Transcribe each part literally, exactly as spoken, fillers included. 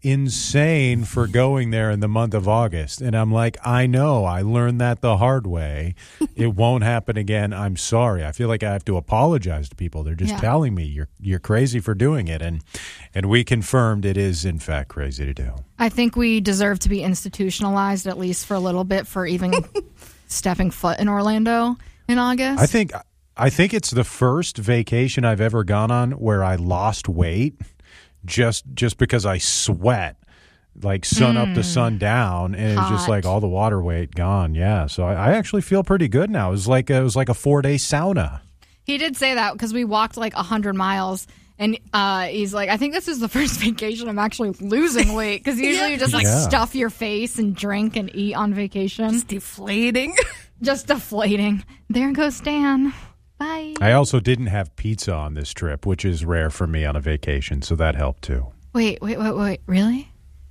insane for going there in the month of August. And I'm like, I know. I learned that the hard way. It won't happen again. I'm sorry. I feel like I have to apologize to people. They're just yeah. telling me you're you're crazy for doing it. And and we confirmed it is, in fact, crazy to do. I think we deserve to be institutionalized, at least for a little bit, for even stepping foot in Orlando in August. I think I think it's the first vacation I've ever gone on where I lost weight just just because I sweat, like sun mm. up to sun down, and it's just like all the water weight gone. Yeah, so I, I actually feel pretty good now. It was like it was like a four day sauna. He did say that because we walked like a hundred miles. And uh, he's like, I think this is the first vacation I'm actually losing weight, because usually yeah. you just like yeah. stuff your face and drink and eat on vacation. Just deflating. Just deflating. There goes Dan. Bye. I also didn't have pizza on this trip, which is rare for me on a vacation, so that helped too. Wait, wait, wait, wait. Really?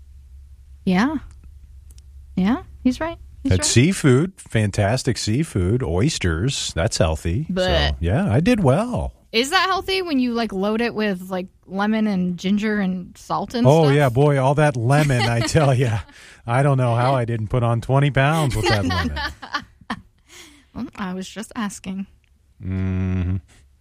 Yeah. Yeah, he's right. He's Had right. seafood, fantastic seafood, oysters. That's healthy. Blech. So, yeah, I did well. Is that healthy when you like load it with like lemon and ginger and salt and oh, stuff? yeah, boy, all that lemon, I tell you. I don't know how I didn't put on twenty pounds with that lemon. Well, I was just asking. Mm-hmm.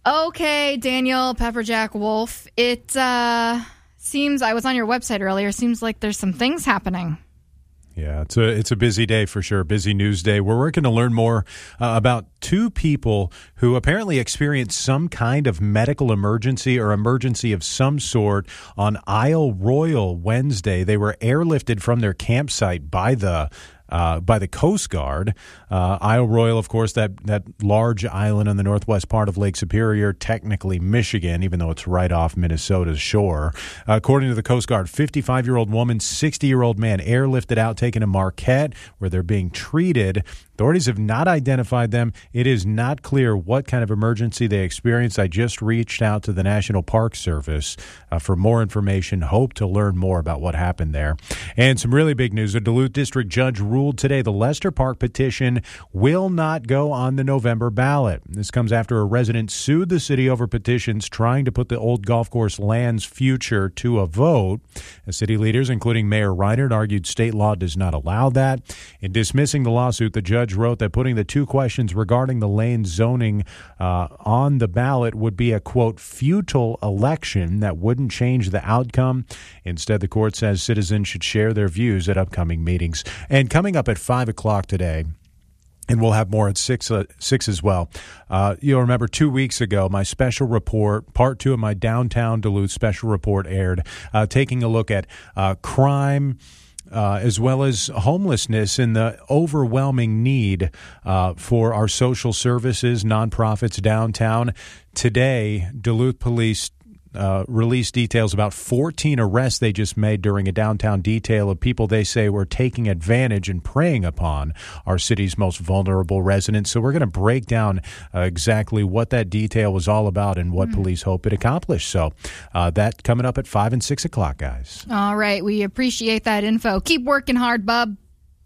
Okay, Daniel Pepperjack Wolf. It uh, seems, I was on your website earlier, seems like there's some things happening. Yeah, it's a it's a busy day for sure, busy news day. We're working to learn more uh, about two people who apparently experienced some kind of medical emergency or emergency of some sort on Isle Royale Wednesday. They were airlifted from their campsite by the Uh, by the Coast Guard. Uh, Isle Royale, of course, that, that large island on the northwest part of Lake Superior, technically Michigan, even though it's right off Minnesota's shore. Uh, according to the Coast Guard, fifty-five-year-old woman, sixty-year-old man airlifted out, taken to Marquette, where they're being treated. Authorities have not identified them. It is not clear what kind of emergency they experienced. I just reached out to the National Park Service uh, for more information. Hope to learn more about what happened there. And some really big news. A Duluth District judge ruled today the Lester Park petition will not go on the November ballot. This comes after a resident sued the city over petitions trying to put the old golf course land's future to a vote. The city leaders, including Mayor Reinert, argued state law does not allow that. In dismissing the lawsuit, the judge wrote that putting the two questions regarding the lane zoning uh, on the ballot would be a, quote, futile election that wouldn't change the outcome. Instead, the court says citizens should share their views at upcoming meetings. And coming up at five o'clock today, and we'll have more at six, uh, six as well. Uh, you'll remember two weeks ago, my special report, part two of my Downtown Duluth special report aired, uh, taking a look at uh, crime, Uh, as well as homelessness and the overwhelming need uh, for our social services, nonprofits downtown. Today, Duluth Police uh, released details about fourteen arrests they just made during a downtown detail of people they say were taking advantage and preying upon our city's most vulnerable residents. So we're going to break down uh, exactly what that detail was all about and what mm. police hope it accomplished. So uh, that coming up at five and six o'clock, guys. All right. We appreciate that info. Keep working hard, bub.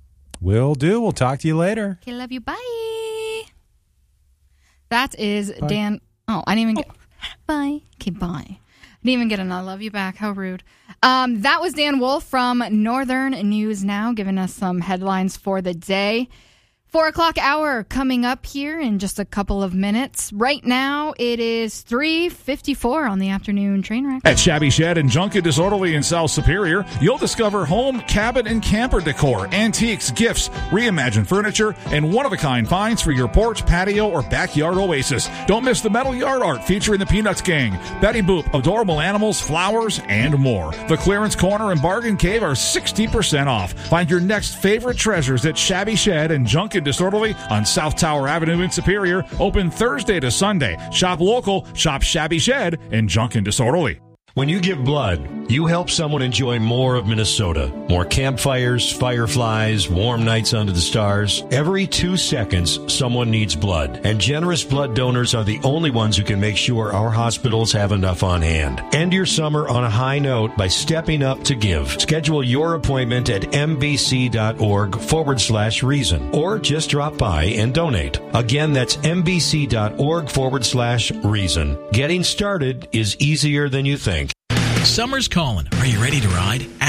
Will do. We'll talk to you later. Okay, love you. Bye. That is Bye. Dan. Oh, I didn't even get. Oh. Bye. Okay, bye. I didn't even get an I love you back. How rude. Um, that was Dan Wolf from Northern News Now, giving us some headlines for the day. Four o'clock hour coming up here in just a couple of minutes. Right now, it is three fifty-four on the afternoon train wreck. At Shabby Shed and Junk and Disorderly in South Superior, you'll discover home, cabin, and camper decor, antiques, gifts, reimagined furniture, and one-of-a-kind finds for your porch, patio, or backyard oasis. Don't miss the metal yard art featuring the Peanuts Gang, Betty Boop, adorable animals, flowers, and more. The Clearance Corner and Bargain Cave are sixty percent off. Find your next favorite treasures at Shabby Shed and Junk and Disorderly on South Tower Avenue in Superior, open Thursday to Sunday. Shop local, shop Shabby Shed, and Junk and Disorderly. When you give blood, you help someone enjoy more of Minnesota. More campfires, fireflies, warm nights under the stars. Every two seconds, someone needs blood. And generous blood donors are the only ones who can make sure our hospitals have enough on hand. End your summer on a high note by stepping up to give. Schedule your appointment at mbc.org forward slash reason. Or just drop by and donate. Again, that's mbc.org forward slash reason. Getting started is easier than you think. Summer's calling. Are you ready to ride?